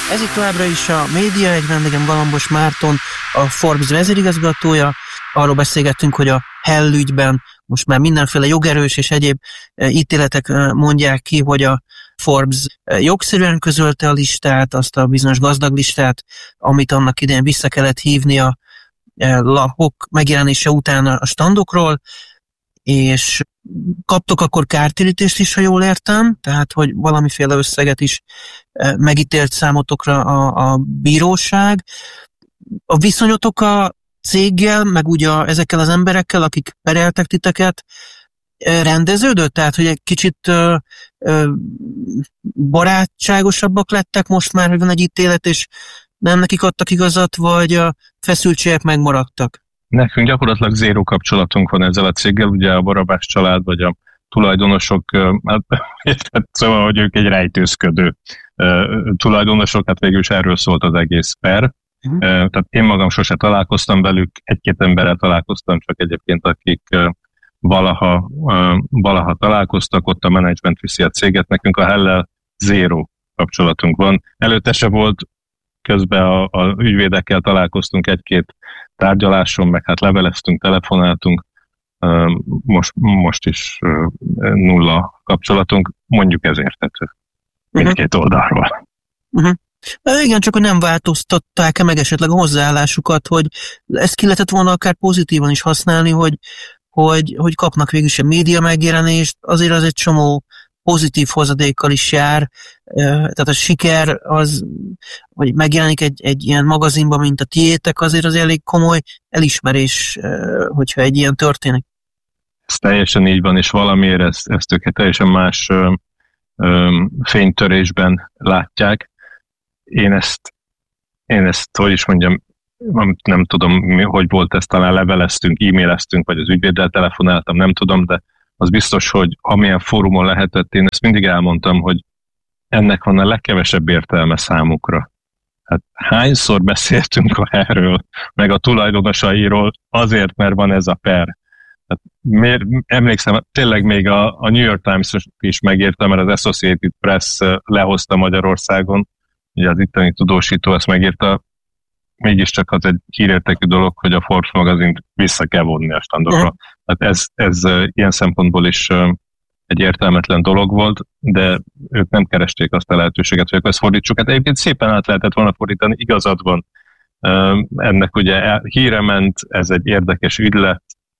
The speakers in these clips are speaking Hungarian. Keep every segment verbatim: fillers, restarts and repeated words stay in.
Ez itt továbbra is a Média, egy vendégem Galambos Márton, a Forbes vezérigazgatója. Arról beszélgettünk, hogy a Hell ügyben most már mindenféle jogerős és egyéb ítéletek mondják ki, hogy a Forbes jogszerűen közölte a listát, azt a bizonyos gazdag listát, amit annak idején vissza kellett hívni a lapok megjelenése után a standokról, és kaptok akkor kártérítést is, ha jól értem, tehát hogy valamiféle összeget is megítélt számotokra a, a bíróság. A viszonyotok a céggel, meg ugye ezekkel az emberekkel, akik pereltek titeket, rendeződött? Tehát, hogy egy kicsit ö, ö, barátságosabbak lettek most már, hogy van egy ítélet, és nem nekik adtak igazat, vagy a feszültségek megmaradtak? Nekünk gyakorlatilag zéró kapcsolatunk van ezzel a céggel, ugye a Barabás család, vagy a tulajdonosok, hát, szóval, hogy ők egy rejtőzködő tulajdonosok, hát végül is erről szólt az egész per. Uh-huh. Tehát én magam sose találkoztam velük, egy-két emberrel találkoztam, csak egyébként akik valaha, valaha találkoztak, ott a menedzsment viszi a céget, nekünk a Hell-lel zéró kapcsolatunk van. Előtte se volt, közben a, a ügyvédekkel találkoztunk egy-két tárgyaláson, meg hát leveleztünk, telefonáltunk, most, most is nulla kapcsolatunk, mondjuk ez érthető mindkét oldalról. Uh-huh. Igen, csak hogy nem változtatták-e meg esetleg a hozzáállásukat, hogy ezt ki lehetett volna akár pozitívan is használni, hogy, hogy, hogy kapnak végül is a média megjelenést, azért az egy csomó pozitív hozadékkal is jár, tehát a siker az, hogy megjelenik egy, egy ilyen magazinban, mint a tiétek, azért az elég komoly elismerés, hogyha egy ilyen történik. Ez teljesen így van, és valamiért ezt, ezt ők teljesen más ö, ö, fénytörésben látják. Én ezt, én ezt, hogy is mondjam, nem, nem tudom, hogy volt ezt, talán leveleztünk, e-maileztünk, vagy az ügyvéddel telefonáltam, nem tudom, de az biztos, hogy amilyen fórumon lehetett, én ezt mindig elmondtam, hogy ennek van a legkevesebb értelme számukra. Hát hányszor beszéltünk erről, meg a tulajdonosairól, azért, mert van ez a per. Hát miért, emlékszem, tényleg még a, a New York Times is megírta, mert az Associated Press lehozta Magyarországon, ugye az itteni tudósító ezt megírta, mégiscsak az egy hírértékű dolog, hogy a Forbes magazint vissza kell vonni a standokra. Tehát ez, ez ilyen szempontból is egy értelmetlen dolog volt, de ők nem keresték azt a lehetőséget, hogy ezt fordítsuk. Hát egyébként szépen át lehetett volna fordítani, igazad van. Ennek ugye híre ment, ez egy érdekes ügylet,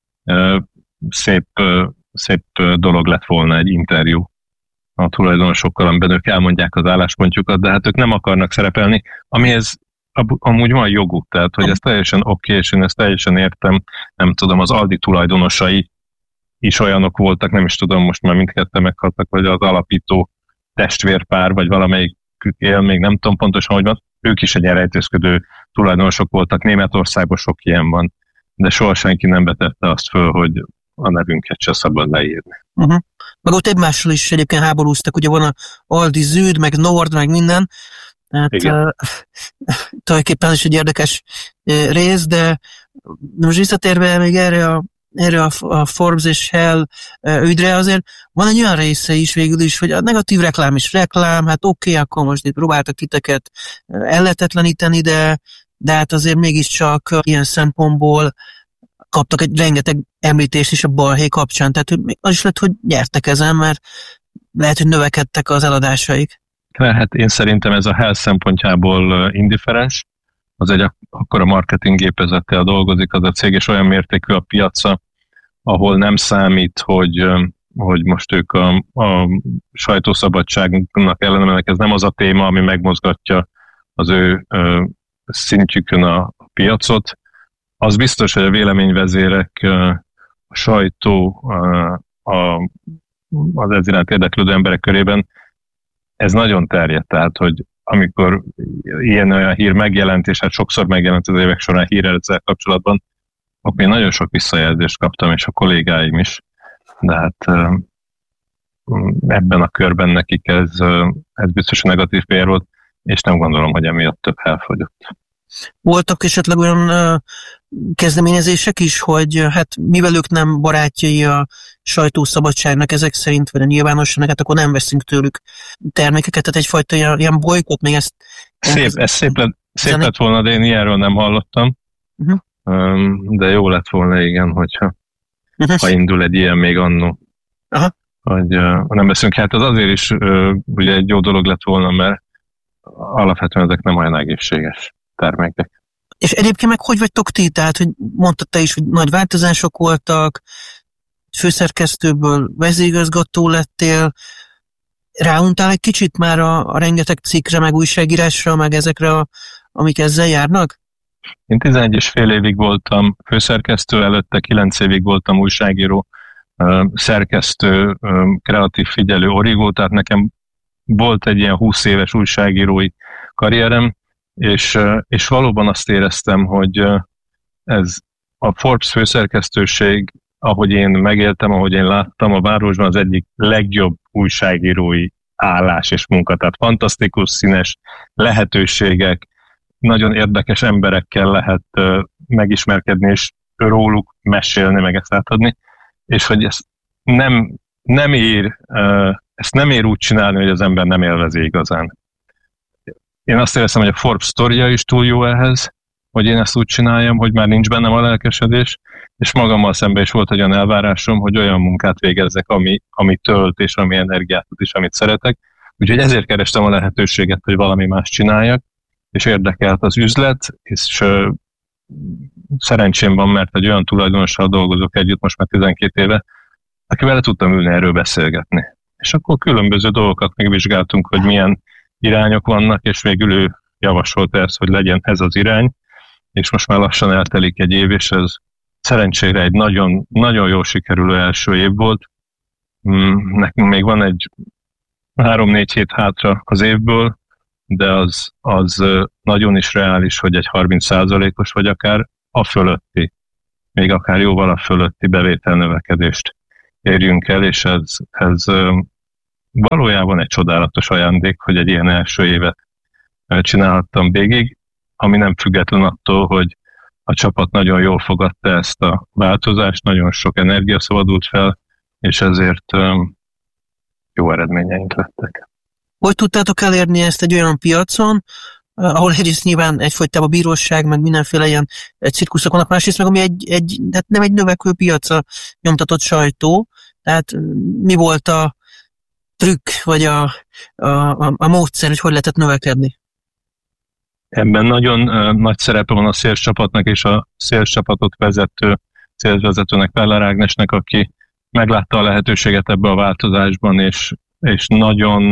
szép, szép dolog lett volna egy interjú a tulajdonosokkal, amiben ők elmondják az álláspontjukat, de hát ők nem akarnak szerepelni, amihez amúgy van joguk, tehát hogy ez teljesen oké, és én ezt teljesen értem, nem tudom, az Aldi tulajdonosai is olyanok voltak, nem is tudom, most már mindketten meghaltak, vagy az alapító testvérpár, vagy valamelyikük él, még nem tudom pontosan, hogy van, ők is egy rejtőzködő tulajdonosok voltak, Németországban sok ilyen van, de soha senki nem betette azt föl, hogy a nevünket se szabad leírni. Uh-huh. Meg ott egymással is egyébként háborúztak, ugye van a Aldi Züld, meg Nord, meg minden, tehát uh, tulajdonképpen is egy érdekes uh, rész, de most visszatérve még erre a, erre a, a Forbes és Hell uh, ügyre, azért van egy olyan része is végül is, hogy a negatív reklám is reklám, hát oké, okay, akkor most itt próbáltak titeket uh, ellehetetleníteni, de, de hát azért mégiscsak uh, ilyen szempontból kaptak egy rengeteg említést is a balhé kapcsán, tehát az is lett, hogy nyertek ezen, mert lehet, hogy növekedtek az eladásaik. Hát én szerintem ez a Hell szempontjából indifferens, az egy akkora marketing gépezettel dolgozik az a cég, és olyan mértékű a piaca, ahol nem számít, hogy, hogy most ők a, a sajtószabadságnak ellenemelnek, ez nem az a téma, ami megmozgatja az ő ö, szintjükön a piacot. Az biztos, hogy a véleményvezérek, a sajtó, a, az ez iránt érdeklődő emberek körében ez nagyon terjedt, tehát, hogy amikor ilyen olyan hír megjelent, és hát sokszor megjelent az évek során hír ezzel kapcsolatban, akkor én nagyon sok visszajelzést kaptam, és a kollégáim is, de hát ebben a körben nekik ez, ez biztos negatív pé er volt, és nem gondolom, hogy emiatt több elfogyott. Voltak esetleg olyan uh, kezdeményezések is, hogy hát mivel ők nem barátjai a sajtószabadságnak ezek szerint, vagy a nyilvánosságnak, hát akkor nem veszünk tőlük termékeket, tehát egyfajta ilyen, ilyen bolykott, még ezt... Szép, ez szép lett, szép lett volna, de én ilyenről nem hallottam, uh-huh. um, de jó lett volna, igen, hogyha uh-huh. ha indul egy ilyen még annó. Aha. Hogy uh, nem veszünk, hát az azért is uh, ugye egy jó dolog lett volna, mert alapvetően ezek nem olyan egészséges termékek. És egyébként meg hogy vagytok ti? Tehát, hogy mondtad te is, hogy nagy változások voltak, főszerkesztőből vezérigazgató lettél, ráuntál egy kicsit már a, a rengeteg cikkre, meg újságírásra, meg ezekre, a, amik ezzel járnak? Én tizenegy és fél évig voltam főszerkesztő, előtte kilenc évig voltam újságíró, szerkesztő, kreatív figyelő, origó, tehát nekem volt egy ilyen húsz éves újságírói karrierem, és, és valóban azt éreztem, hogy ez a Forbes főszerkesztőség, ahogy én megéltem, ahogy én láttam, a városban az egyik legjobb újságírói állás és munka. Tehát fantasztikus, színes lehetőségek, nagyon érdekes emberekkel lehet megismerkedni, és róluk mesélni, meg ezt átadni, és hogy ezt nem, nem ér, ezt nem ér úgy csinálni, hogy az ember nem élvezi igazán. Én azt éreztem, hogy a Forbes sztoria is túl jó ehhez, hogy én ezt úgy csináljam, hogy már nincs bennem a lelkesedés, és magammal szemben is volt egy olyan elvárásom, hogy olyan munkát végezzek, ami, ami tölt, és ami energiát is, amit szeretek. Úgyhogy ezért kerestem a lehetőséget, hogy valami más csináljak, és érdekelt az üzlet, és uh, szerencsém van, mert egy olyan tulajdonossal dolgozok együtt most már tizenkét éve, akivel tudtam ülni erről beszélgetni. És akkor különböző dolgokat megvizsgáltunk, hogy milyen irányok vannak, és végül ő javasolta ezt, hogy legyen ez az irány, és most már lassan eltelik egy év, és ez szerencsére egy nagyon, nagyon jól sikerülő első év volt. Nekünk még van egy három-négy hét hátra az évből, de az, az nagyon is reális, hogy egy harminc százalékos vagy akár a fölötti, még akár jóval a fölötti bevételnövekedést érjünk el, és ez, ez valójában egy csodálatos ajándék, hogy egy ilyen első évet csinálhattam végig, ami nem független attól, hogy a csapat nagyon jól fogadta ezt a változást, nagyon sok energia szabadult fel, és ezért jó eredményeink lettek. Hogy tudtátok elérni ezt egy olyan piacon, ahol egyrészt nyilván egyfolytában a bíróság, meg mindenféle ilyen cirkuszok vannak, másrészt meg ami egy, egy, hát nem egy növekvő piac a nyomtatott sajtó, tehát mi volt a trükk, vagy a, a, a, a módszer, hogy hogy lehetett növekedni? Ebben nagyon uh, nagy szerepe van a sales csapatnak, és a sales csapatot vezető, sales vezetőnek, Peller Ágnesnek, aki meglátta a lehetőséget ebbe a változásban, és, és nagyon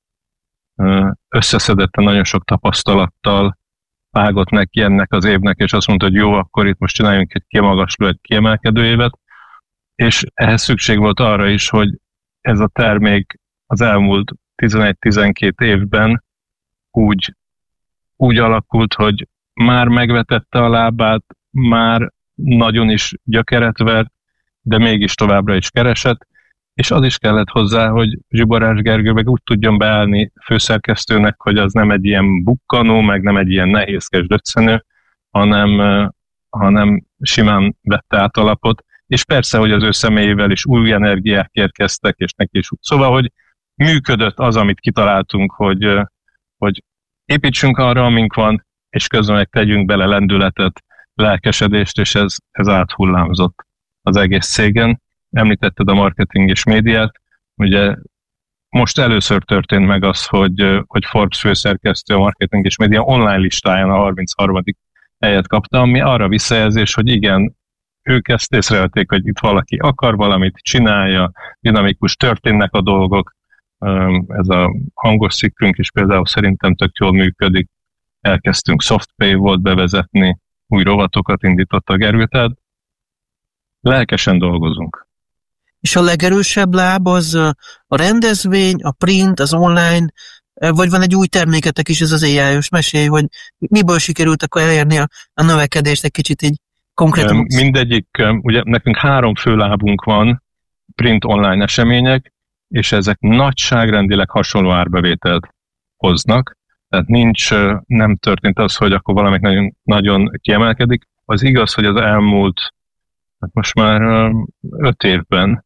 uh, összeszedetten, nagyon sok tapasztalattal vágott neki ennek az évnek, és azt mondta, hogy jó, akkor itt most csináljunk egy kimagasló, egy kiemelkedő évet, és ehhez szükség volt arra is, hogy ez a termék az elmúlt tizenegy-tizenkét évben úgy, úgy alakult, hogy már megvetette a lábát, már nagyon is gyökeret vert, de mégis továbbra is keresett, és az is kellett hozzá, hogy Zsiborás Gergő meg úgy tudjon beállni főszerkesztőnek, hogy az nem egy ilyen bukkanó, meg nem egy ilyen nehézkes döccenő, hanem, hanem simán vette át alapot, és persze, hogy az ő személyével is új energiák érkeztek, és neki is úgy. Szóval, hogy működött az, amit kitaláltunk, hogy, hogy építsünk arra, amink van, és közben meg tegyünk bele lendületet, lelkesedést, és ez, ez áthullámzott az egész cégen. Említetted a marketing és médiát, ugye most először történt meg az, hogy, hogy Forbes főszerkesztő a marketing és média online listáján a harmincharmadik helyet kapta, ami arra visszajelzés, hogy igen, ők ezt észrevették, hogy itt valaki akar valamit, csinálja, dinamikus, történnek a dolgok. Ez a hangos cikkünk is például szerintem tök jól működik. Elkezdtünk SoftPay volt bevezetni, új rovatokat indított a Gergő, tehát lelkesen dolgozunk. És a legerősebb láb az a rendezvény, a print, az online, vagy van egy új terméketek is, ez az á í-os mesélj, hogy miből sikerült akkor elérni a, a növekedést egy kicsit így konkrétan? Mindegyik, ugye nekünk három fő lábunk van, print online események, és ezek nagyságrendileg hasonló árbevételt hoznak. Tehát nincs, nem történt az, hogy akkor valamelyik nagyon, nagyon kiemelkedik. Az igaz, hogy az elmúlt, hát most már öt évben,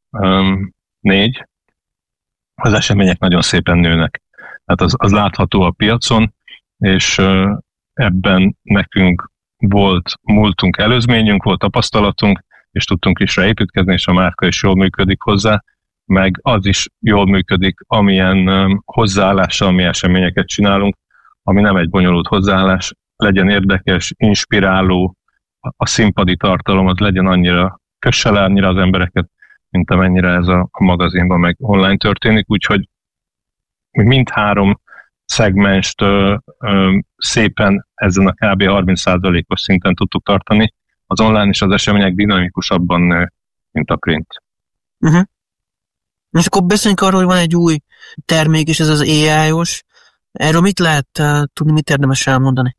négy, az események nagyon szépen nőnek. Tehát az, az látható a piacon, és ebben nekünk volt múltunk, előzményünk, volt tapasztalatunk, és tudtunk is rá építkezni, és a márka is jól működik hozzá, meg az is jól működik, amilyen hozzáállással mi eseményeket csinálunk, ami nem egy bonyolult hozzáállás, legyen érdekes, inspiráló, a színpadi tartalom az legyen annyira, kösse le annyira az embereket, mint amennyire ez a, a magazinban meg online történik, úgyhogy mi mindhárom szegmenst ö, ö, szépen ezen a kb. harminc százalékos szinten tudtuk tartani. Az online és az események dinamikusabban nő, mint a print. Uh-huh. És akkor beszéljünk arról, hogy van egy új termék, és ez az á i-os. Erről mit lehet uh, tudni, mit érdemes elmondani?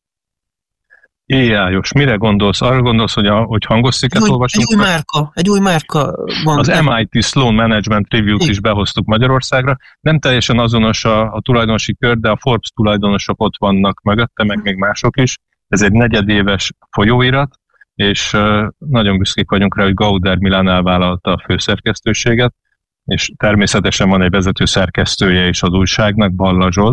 á i-os. Mire gondolsz? Arra gondolsz, hogy, a, hogy hangosziket olvasunk? Egy új márka. Egy új márka van. Az em i té Sloan Management Review-t is behoztuk Magyarországra. Nem teljesen azonos a, a tulajdonosi kör, de a Forbes tulajdonosok ott vannak mögötte, meg még mások is. Ez egy negyedéves folyóirat, és uh, nagyon büszkék vagyunk rá, hogy Gauder Milán elvállalta a főszerkesztőséget, és természetesen van egy vezető szerkesztője is az újságnak, Balla Zsolt.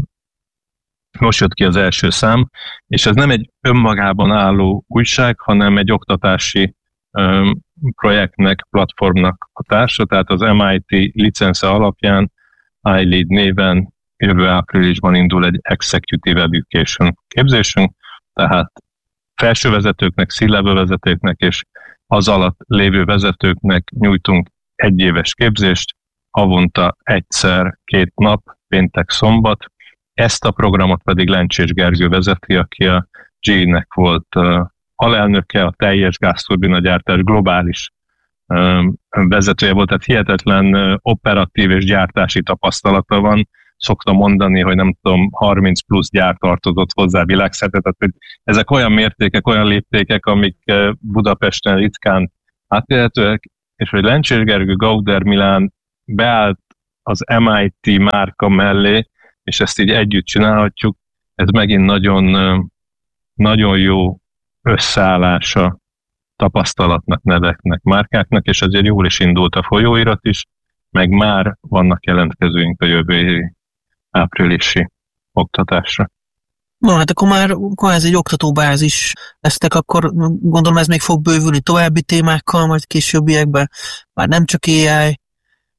Most jött ki az első szám, és ez nem egy önmagában álló újság, hanem egy oktatási um, projektnek, platformnak a társa, tehát az em i té licence alapján iLead néven jövő áprilisban indul egy Executive Education képzésünk, tehát felsővezetőknek, C-level vezetőknek és az alatt lévő vezetőknek nyújtunk egyéves képzést, havonta egyszer, két nap, péntek, szombat. Ezt a programot pedig Lencsés Gergő vezeti, aki a gé é-nek volt uh, alelnöke, a teljes gázturbinagyártás globális uh, vezetője volt, tehát hihetetlen uh, operatív és gyártási tapasztalata van. Szoktam mondani, hogy nem tudom, harminc plusz gyár tartozott hozzá világszerte, tehát hogy ezek olyan mértékek, olyan léptékek, amik uh, Budapesten ritkán átélhetőek, és hogy Lencsés Gergő, Gauder Milán beállt az em i té márka mellé, és ezt így együtt csinálhatjuk, ez megint nagyon, nagyon jó összeállása tapasztalatnak, neveknek, márkáknak, és ezért jól is indult a folyóirat is, meg már vannak jelentkezőink a jövő évi áprilisi oktatásra. Na, hát akkor már akkor ez egy oktatóbázis lesztek, akkor gondolom ez még fog bővülni további témákkal, majd későbbiekben, már nem csak á i.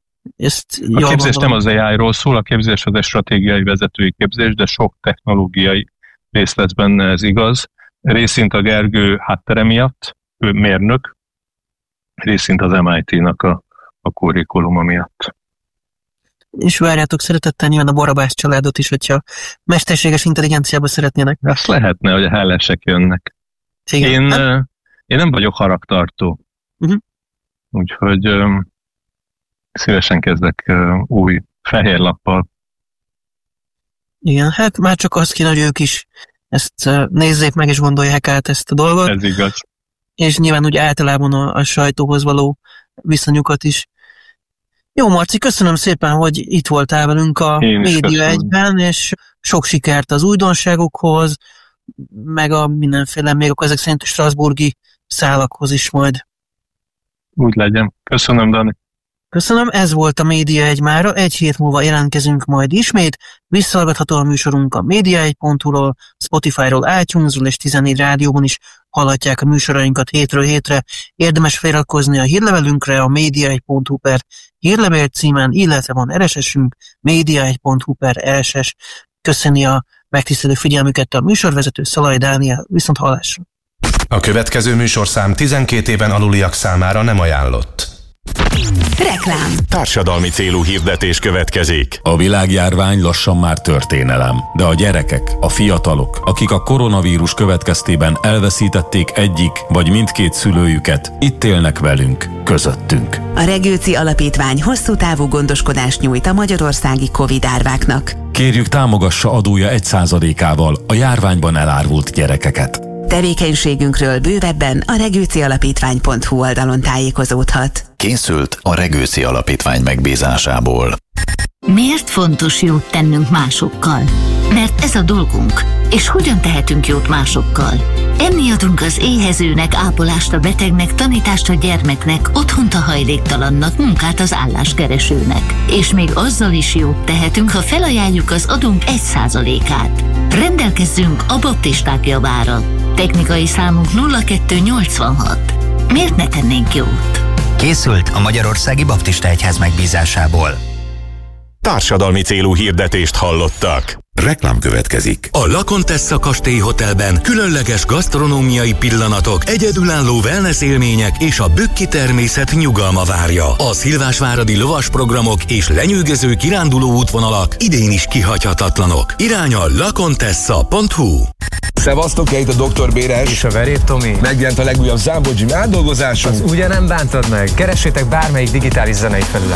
Ezt a képzés nem az á i-ról szól, a képzés az egy stratégiai vezetői képzés, de sok technológiai rész lesz benne, ez igaz. Részint a Gergő háttere miatt, ő mérnök, részint az em i té-nak a, a kurrikuluma miatt. És várjátok szeretettel nyilván a Barabás családot is, hogyha mesterséges intelligenciába szeretnének. Azt lehetne, hogy a hellesek jönnek. Igen, én, nem? én nem vagyok haragtartó. Uh-huh. Úgyhogy um, szívesen kezdek uh, új fehér lappal. Igen, hát már csak azt kéne, hogy ők is ezt uh, nézzék meg és gondolják át ezt a dolgot. Ez igaz. És nyilván úgy általában a, a sajtóhoz való viszonyukat is. Jó, Marci, köszönöm szépen, hogy itt voltál velünk a Média egyben, és sok sikert az újdonságokhoz, meg a mindenféle, még akkor ezek szerint a strasbourgi szálakhoz is majd. Úgy legyen. Köszönöm, Dani. Köszönöm, ez volt a Média egy mára, egy hét múlva jelentkezünk majd ismét, visszahallgatható a műsorunk a média egy pont hu-ról, Spotify-ról, iTunes-ról és tizennégy rádióban is hallhatják a műsorainkat hétről hétre. Érdemes feliratkozni a hírlevelünkre a média egy pont hu per hírlevél címen, illetve van er es es-ünk, média egy pont hu per er es es. Köszöni a megtisztelő figyelmüket a műsorvezető Szalai Dániel, viszont hallásra. A következő műsorszám tizenkét éven aluliak számára nem ajánlott. Reklám. Társadalmi célú hirdetés következik. A világjárvány lassan már történelem, de a gyerekek, a fiatalok, akik a koronavírus következtében elveszítették egyik vagy mindkét szülőjüket, itt élnek velünk, közöttünk. A Regőci Alapítvány hosszú távú gondoskodást nyújt a magyarországi Covid árváknak. Kérjük, támogassa adója egy százalékával a járványban elárvult gyerekeket. Tevékenységünkről bővebben a regőci alapítvány pont hu oldalon tájékozódhat. Készült a Regőci Alapítvány megbízásából. Miért fontos jót tennünk másokkal? mert ez a dolgunk. És hogyan tehetünk jót másokkal? Enni adunk az éhezőnek, ápolást a betegnek, tanítást a gyermeknek, otthont a hajléktalannak, munkát az álláskeresőnek. És még azzal is jót tehetünk, ha felajánljuk az adunk egy százalékát. Rendelkezzünk a baptisták javára. Technikai számunk nulla kettő nyolcvanhat. Miért ne tennénk jót? Készült a Magyarországi Baptista Egyház megbízásából. Társadalmi célú hirdetést hallottak. Reklám következik. A La Contessa Kastély Hotelben különleges gasztronómiai pillanatok, egyedülálló wellness élmények és a bükki természet nyugalma várja. A szilvásváradi lovas programok és lenyűgöző kiránduló útvonalak idén is kihagyhatatlanok. Irány a lacontessa pont hu. Szevasztok, itt a doktor Béres. És a Verép Tomi. Megjelent a legújabb Zámbó Jim átdolgozásunk. Az ugye nem bántad meg. Keressétek bármelyik digitális zenei felület.